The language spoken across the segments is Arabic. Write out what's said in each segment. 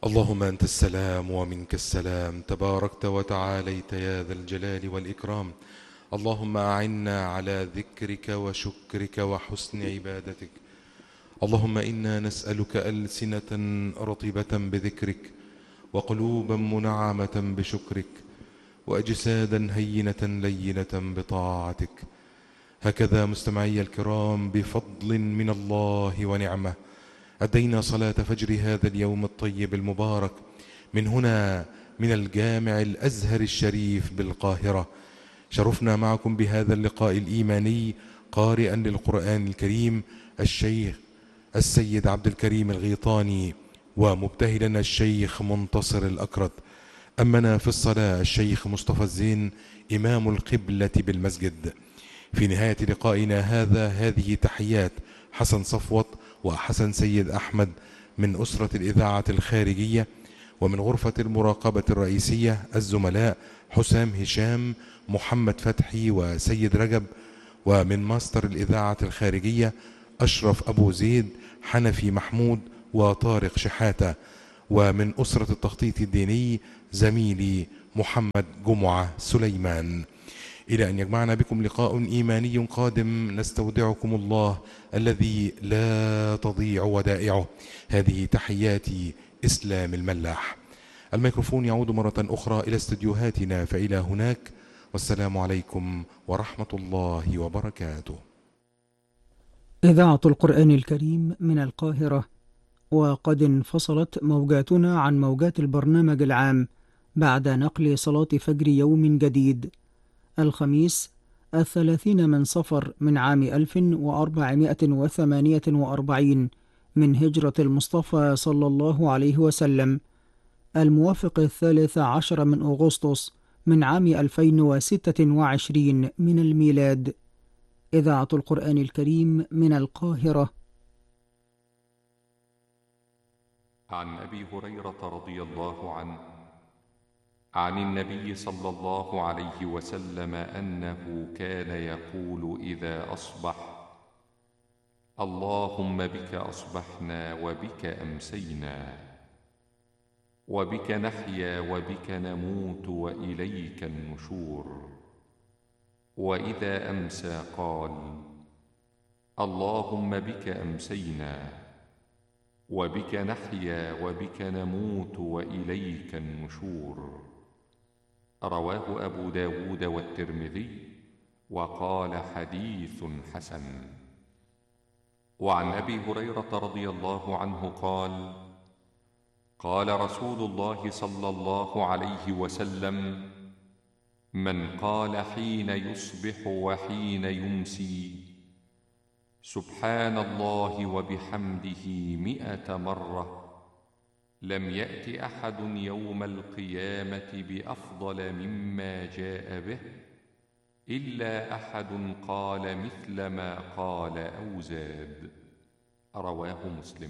اللهم أنت السلام ومنك السلام، تباركت وتعاليت يا ذا الجلال والإكرام. اللهم أعنا على ذكرك وشكرك وحسن عبادتك. اللهم إنا نسألك ألسنة رطبة بذكرك، وقلوبا منعمة بشكرك، وأجسادا هينة لينة بطاعتك. هكذا مستمعي الكرام بفضل من الله ونعمة أدينا صلاة فجر هذا اليوم الطيب المبارك من هنا، من الجامع الأزهر الشريف بالقاهرة. شرفنا معكم بهذا اللقاء الإيماني قارئا للقرآن الكريم الشيخ السيد عبد الكريم الغيطاني، ومبتهلا الشيخ منتصر الأكرد. أمنا في الصلاة الشيخ مصطفى الزين إمام القبلة بالمسجد. في نهاية لقائنا هذه تحيات حسن صفوت وحسن سيد أحمد من أسرة الإذاعة الخارجية، ومن غرفة المراقبة الرئيسية الزملاء حسام هشام، محمد فتحي، وسيد رجب، ومن ماستر الإذاعة الخارجية أشرف أبو زيد، حنفي محمود، وطارق شحاتة، ومن أسرة التخطيط الديني زميلي محمد جمعة سليمان. إلى أن يجمعنا بكم لقاء إيماني قادم، نستودعكم الله الذي لا تضيع ودائعه. هذه تحياتي إسلام الملاح. الميكروفون يعود مرة أخرى إلى استديوهاتنا، فإلى هناك، والسلام عليكم ورحمة الله وبركاته. إذاعة القرآن الكريم من القاهرة، وقد انفصلت موجاتنا عن موجات البرنامج العام بعد نقل صلاة فجر يوم جديد، الخميس 30 من صفر من عام 1448 من هجرة المصطفى صلى الله عليه وسلم، الموافق 13 من أغسطس من عام 2026 من الميلاد. إذاعة القرآن الكريم من القاهرة. عن أبي هريرة رضي الله عنه عن النبي صلى الله عليه وسلم أنه كان يقول إذا أصبح: اللهم بك أصبحنا وبك أمسينا وبك نحيا وبك نموت وإليك النشور. وإذا أمسى قال: اللهم بك أمسينا وبك نحيا وبك نموت وإليك النشور. رواه أبو داود والترمذي، وقال حديث حسن. وعن أبي هريرة رضي الله عنه قال: قال رسول الله صلى الله عليه وسلم: من قال حين يصبح وحين يمسي سبحان الله وبحمده 100 مرة، لم يأت أحد يوم القيامة بأفضل مما جاء به إلا أحد قال مثل ما قال أو زاد. رواه مسلم.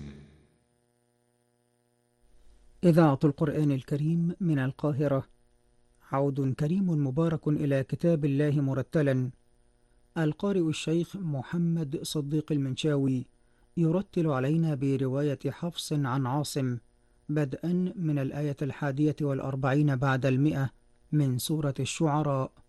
إذاعة القرآن الكريم من القاهرة. عود كريم مبارك إلى كتاب الله مرتلا. القارئ الشيخ محمد صديق المنشاوي يرتل علينا برواية حفص عن عاصم، بدءا من الآية 41 بعد 100 من سورة الشعراء.